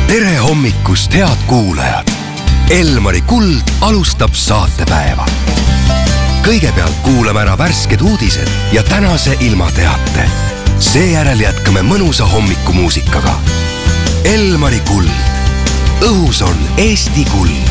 Tere hommikust, head kuulajad! Elmari Kuld alustab saatepäeva. Kõigepealt kuulame ära värsked uudised ja tänase ilmateate. Seejärel jätkame mõnusa hommikumuusikaga. Elmari Kuld. Õhus on Eesti kuld.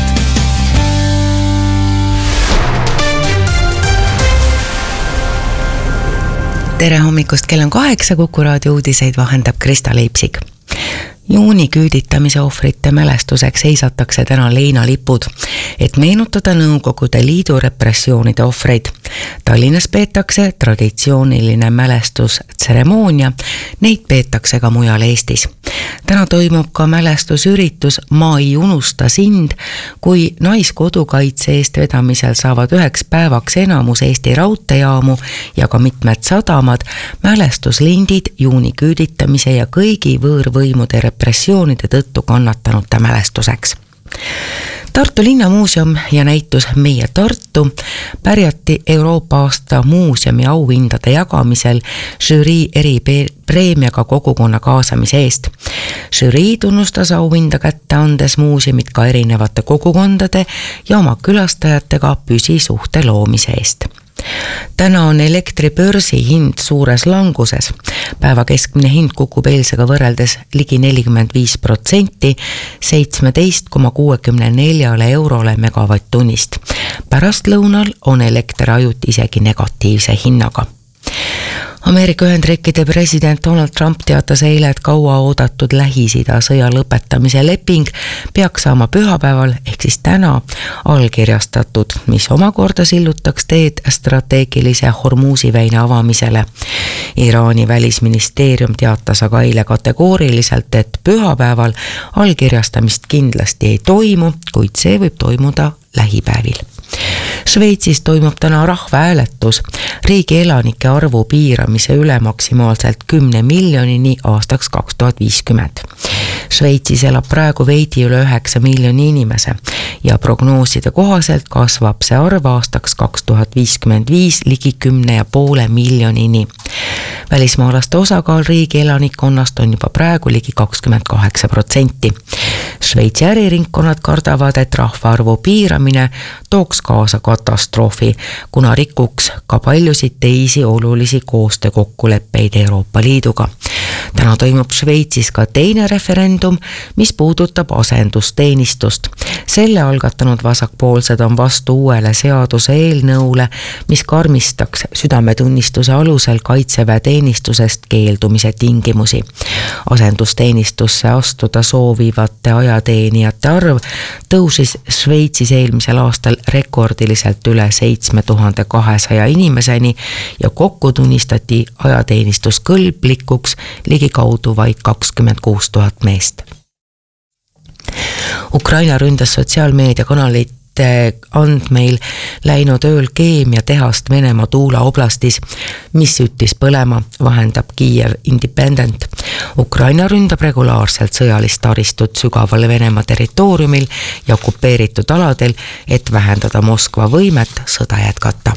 Tere hommikust, kell on 8, Kuku raadio uudiseid vahendab Krista Leipsik. Juuni küüditamise ohvrite mälestuseks seisatakse täna leinalipud, et meenutada Nõukogude Liidu repressioonide ohvreid. Tallinnas peetakse traditsiooniline mälestustseremoonia, neid peetakse ka mujal Eestis. Täna toimub ka mälestusüritus Ma ei unusta sind, kui naiskodukaitse eest vedamisel saavad 9 päevaks enamus Eesti raudteejaamu ja ka mitmed sadamad mälestuslindid juuni küüditamise ja kõigi võõrvõimude repressioonide tõttu kannatanute mälestuseks. Tartu linnamuuseum ja näitus Meie Tartu pärjati Euroopa aasta muuseumi auhindade jagamisel žürii eripreemiaga kogukonna kaasamise eest. Žürii tunnustas auhinda kätte andes muuseumid ka erinevate kogukondade ja oma külastajatega püsisuhte loomise eest. Täna on elektribörsi hind suures languses. Päeva keskmine hind kukub eilsega võrreldes ligi 45%, 17,64 eurole megavatt-tunnist. Pärast lõunal on elekter ajuti isegi negatiivse hinnaga. Ameerika Ühendriikide president Donald Trump teatas eile, et kaua oodatud Lähis-Ida sõja lõpetamise leping peaks saama pühapäeval ehk siis täna allkirjastatud, mis omakorda sillutaks teed strateegilise Hormuzi väina avamisele. Iraani välisministeerium teatas aga eile kategooriliselt, et pühapäeval allkirjastamist kindlasti ei toimu, kuid see võib toimuda lähipäevil. Šveitsis toimub täna rahvahääletus riigi elanike arvu piiramise üle maksimaalselt 10 miljonini aastaks 2050. Šveitsis elab praegu veidi üle 9 miljoni inimese ja prognooside kohaselt kasvab see arv aastaks 2055 ligi 10,5 miljonini. Välismaalaste osakaal riigi elanikkonnast on juba praegu ligi 28%. Šveitsi äriringkonnad kardavad, et rahvaarvu piiramine tooks kaasa katastroofi, kuna rikuks ka paljusid teisi olulisi koostöökokkuleppeid Euroopa Liiduga. Täna toimub Šveitsis ka teine referendum, mis puudutab asendusteenistust. Selle algatanud vasakpoolsed on vastu uuele seaduse eelnõule, mis karmistaks südametunnistuse alusel kaitseväeteenistusest keeldumise tingimusi. Asendusteenistusse astuda soovivate ajateenijate arv tõusis Šveitsis eelmisel aastal rekordiliselt üle 7200 inimeseni ja kokku tunnistati ajateenistuskõlblikuks ligi kaudu vaid 26 000 meest. Ukraina ründas sotsiaalmeediakanalit andmeil läinud ööl keemiatehast Venemaa Tuula oblastis, mis üttis põlema, vahendab Kiev Independent. Ukraina ründab regulaarselt sõjalist taristut sügaval Venemaa territooriumil ja okupeeritud aladel, et vähendada Moskva võimet sõda jätkata.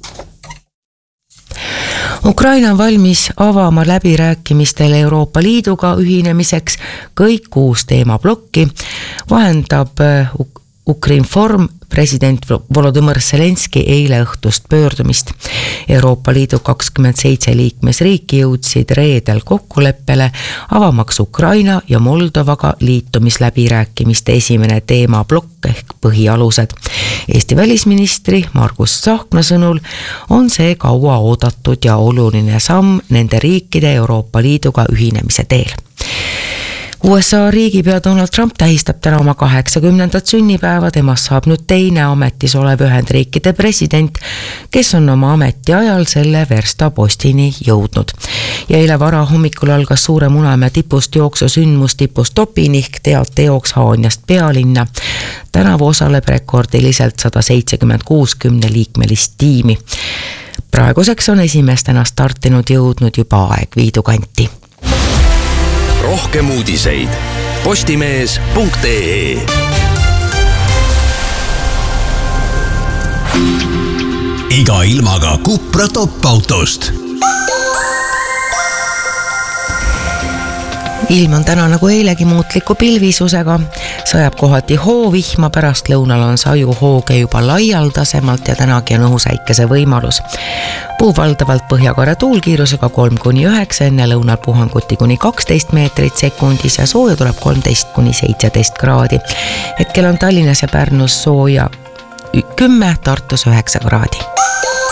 Ukraina on valmis avama läbirääkimistel Euroopa Liiduga ühinemiseks kõik 6 teemablokki, vahendab Ukrinform president Volodõmõr Zelenski eile õhtust pöördumist. Euroopa Liidu 27 liikmesriiki jõudsid reedel kokkuleppele avamaks Ukraina ja Moldovaga liitumisläbirääkimiste esimene teemablokk ehk põhialused. Eesti välisministri Margus Tsahkna sõnul on see kaua oodatud ja oluline samm nende riikide Euroopa Liiduga ühinemise teel. USA riigipea Donald Trump tähistab täna oma 80. sünnipäeva, temast saab nüüd teine ametis olev Ühendriikide president, kes on oma ametiajal selle verstapostini jõudnud. Ja eile vara hommikul algas Suure Munamäe tipust jooksusündmus tipustopini ehk teatejooks Haanjast pealinna. Tänavu osaleb rekordiliselt 176 10-liikmelist tiimi. Praeguseks on esimestena startinud jõudnud juba Aegviidu kanti. Rohkem uudiseid postimees.ee. Iga ilmaga Cupra top-autost. ilm on täna nagu eilegi muutliku pilvisusega, sajab kohati hoovihma, pärast lõunal on sajuhooge juba laialdasemalt ja tänagi on õhusäikese võimalus. Puhub valdavalt põhjakare tuulkiirusega 3-9, enne lõunal puhanguti kuni 12 meetrit sekundis ja sooja tuleb 13-17 kraadi. Hetkel on Tallinnas ja Pärnus sooja 10, Tartus 9 kraadi.